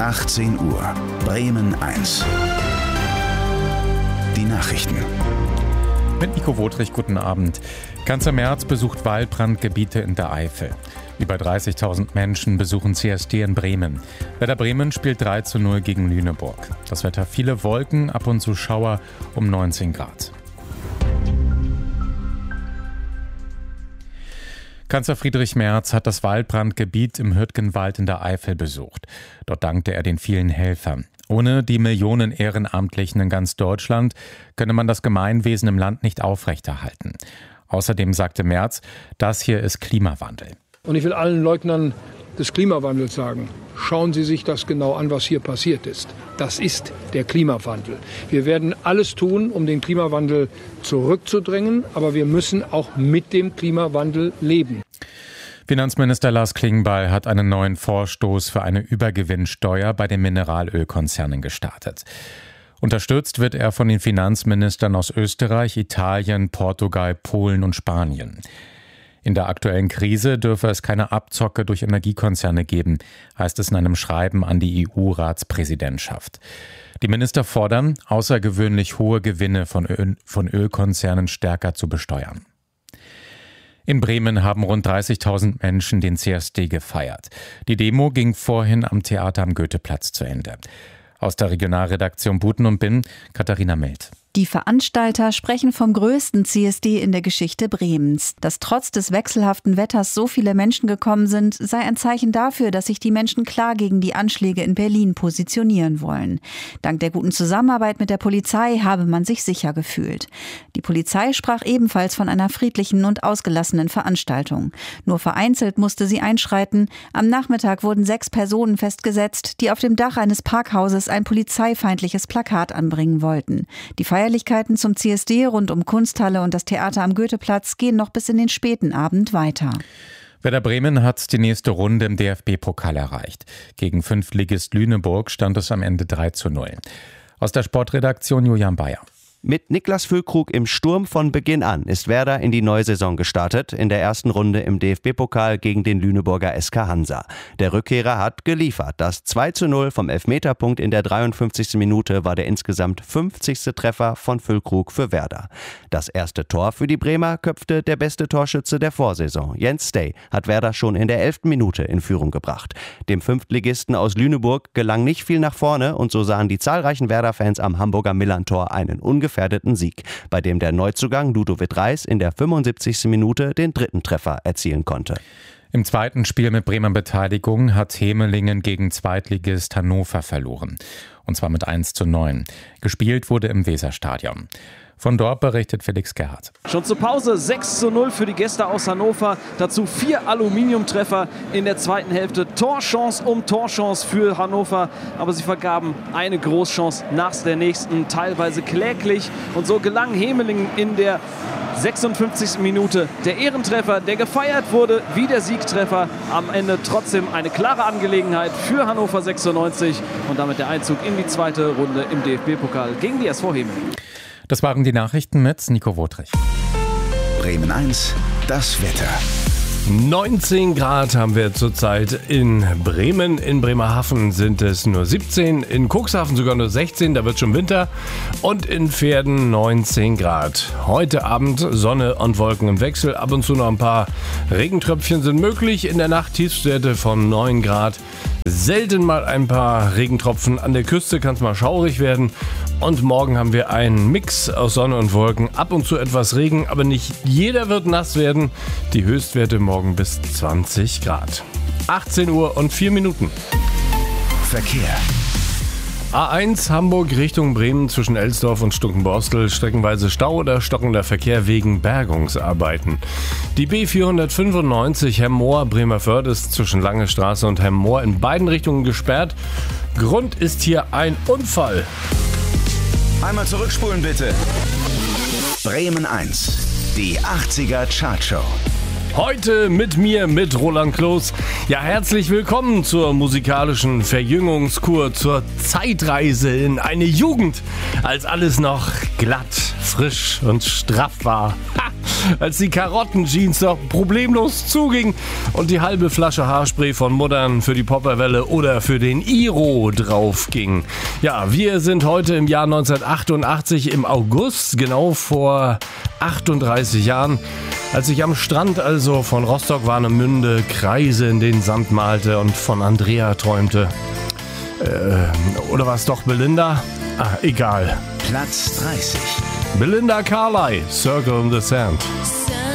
18 Uhr, Bremen 1. Die Nachrichten. Mit Nico Wotrich, guten Abend. Kanzler Merz besucht Waldbrandgebiete in der Eifel. Über 30.000 Menschen besuchen CSD in Bremen. Werder Bremen spielt 3:0 gegen Lüneburg. Das Wetter: viele Wolken, ab und zu Schauer um 19 Grad. Kanzler Friedrich Merz hat das Waldbrandgebiet im Hürtgenwald in der Eifel besucht. Dort dankte er den vielen Helfern. Ohne die Millionen Ehrenamtlichen in ganz Deutschland könne man das Gemeinwesen im Land nicht aufrechterhalten. Außerdem sagte Merz, das hier ist Klimawandel. Und ich will allen Leugnern des Klimawandels sagen, schauen Sie sich das genau an, was hier passiert ist. Das ist der Klimawandel. Wir werden alles tun, um den Klimawandel zurückzudrängen, aber wir müssen auch mit dem Klimawandel leben. Finanzminister Lars Klingbeil hat einen neuen Vorstoß für eine Übergewinnsteuer bei den Mineralölkonzernen gestartet. Unterstützt wird er von den Finanzministern aus Österreich, Italien, Portugal, Polen und Spanien. In der aktuellen Krise dürfe es keine Abzocke durch Energiekonzerne geben, heißt es in einem Schreiben an die EU-Ratspräsidentschaft. Die Minister fordern, außergewöhnlich hohe Gewinne von Ölkonzernen stärker zu besteuern. In Bremen haben rund 30.000 Menschen den CSD gefeiert. Die Demo ging vorhin am Theater am Goetheplatz zu Ende. Aus der Regionalredaktion Buten und Binn, Katharina Meld. Die Veranstalter sprechen vom größten CSD in der Geschichte Bremens. Dass trotz des wechselhaften Wetters so viele Menschen gekommen sind, sei ein Zeichen dafür, dass sich die Menschen klar gegen die Anschläge in Berlin positionieren wollen. Dank der guten Zusammenarbeit mit der Polizei habe man sich sicher gefühlt. Die Polizei sprach ebenfalls von einer friedlichen und ausgelassenen Veranstaltung. Nur vereinzelt musste sie einschreiten. Am Nachmittag wurden 6 Personen festgesetzt, die auf dem Dach eines Parkhauses ein polizeifeindliches Plakat anbringen wollten. Die Feierlichkeiten zum CSD rund um Kunsthalle und das Theater am Goetheplatz gehen noch bis in den späten Abend weiter. Werder Bremen hat die nächste Runde im DFB-Pokal erreicht. Gegen Fünftligist Lüneburg stand es am Ende 3:0. Aus der Sportredaktion Julian Bayer. Mit Niklas Füllkrug im Sturm von Beginn an ist Werder in die neue Saison gestartet, in der ersten Runde im DFB-Pokal gegen den Lüneburger SK Hansa. Der Rückkehrer hat geliefert. Das 2:0 vom Elfmeterpunkt in der 53. Minute war der insgesamt 50. Treffer von Füllkrug für Werder. Das erste Tor für die Bremer köpfte der beste Torschütze der Vorsaison. Jens Stay hat Werder schon in der 11. Minute in Führung gebracht. Dem Fünftligisten aus Lüneburg gelang nicht viel nach vorne und so sahen die zahlreichen Werder-Fans am Hamburger Millerntor einen ungefährden Sieg, bei dem der Neuzugang Ludovic Reis in der 75. Minute den dritten Treffer erzielen konnte. Im zweiten Spiel mit Bremer Beteiligung hat Hemelingen gegen Zweitligist Hannover verloren. Und zwar mit 1:9. Gespielt wurde im Weserstadion. Von dort berichtet Felix Gerhardt. Schon zur Pause 6:0 für die Gäste aus Hannover. Dazu 4 Aluminiumtreffer in der zweiten Hälfte. Torchance um Torchance für Hannover. Aber sie vergaben eine Großchance nach der nächsten, teilweise kläglich. Und so gelang Hemelingen in der 56. Minute der Ehrentreffer, der gefeiert wurde wie der Siegtreffer. Am Ende trotzdem eine klare Angelegenheit für Hannover 96 und damit der Einzug in die zweite Runde im DFB-Pokal gegen die SV Hemelingen. Das waren die Nachrichten mit Nico Wotrich. Bremen 1, das Wetter. 19 Grad haben wir zurzeit in Bremen. In Bremerhaven sind es nur 17, in Cuxhaven sogar nur 16, da wird schon Winter. Und in Verden 19 Grad. Heute Abend Sonne und Wolken im Wechsel. Ab und zu noch ein paar Regentröpfchen sind möglich. In der Nacht Tiefstwerte von 9 Grad. Selten mal ein paar Regentropfen. An der Küste kann es mal schaurig werden. Und morgen haben wir einen Mix aus Sonne und Wolken. Ab und zu etwas Regen, aber nicht jeder wird nass werden. Die Höchstwerte morgen bis 20 Grad. 18 Uhr und 4 Minuten. Verkehr. A1 Hamburg Richtung Bremen zwischen Elsdorf und Stuckenborstel, streckenweise Stau oder stockender Verkehr wegen Bergungsarbeiten. Die B495 Hemmoor Bremerförde ist zwischen Lange Straße und Hemmoor in beiden Richtungen gesperrt. Grund ist hier ein Unfall. Einmal zurückspulen bitte. Bremen 1, die 80er Chartshow. Heute mit mir, mit Roland Kloß. Ja, herzlich willkommen zur musikalischen Verjüngungskur, zur Zeitreise in eine Jugend, als alles noch glatt, frisch und straff war. Ha! als die Karottenjeans noch problemlos zuging und die halbe Flasche Haarspray von Muttern für die Popperwelle oder für den Iro draufging. Ja, wir sind heute im Jahr 1988 im August, genau vor 38 Jahren, als ich am Strand also von Rostock-Warnemünde Kreise in den Sand malte und von Andrea träumte. Oder war es doch Belinda? Egal. Platz 30. Belinda Carlisle, Circle in the Sand.